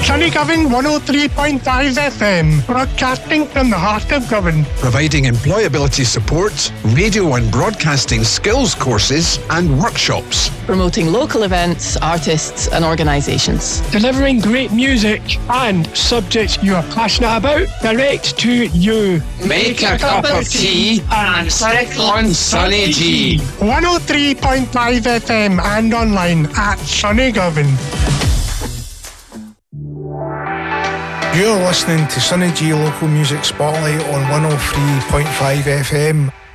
Sunny Govan 103.5 FM, broadcasting from the heart of Govan. Providing employability support, radio and broadcasting skills courses and workshops. Promoting local events, artists and organisations. Delivering great music and subjects you are passionate about direct to you. Make a cup of tea and sit on Sunny G. 103.5 FM and online at Sunny Govan. You're listening to Sunny G Local Music Spotlight on 103.5 FM.